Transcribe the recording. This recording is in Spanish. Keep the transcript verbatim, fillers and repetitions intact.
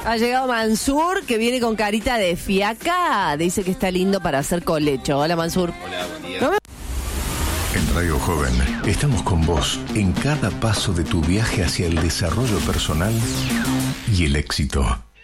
Ha llegado Mansur, que viene con carita de fiaca. Dice que está lindo para hacer colecho. Hola, Mansur. Hola, buen día. ¿No me- En Radio Joven estamos con vos en cada paso de tu viaje hacia el desarrollo personal y el éxito.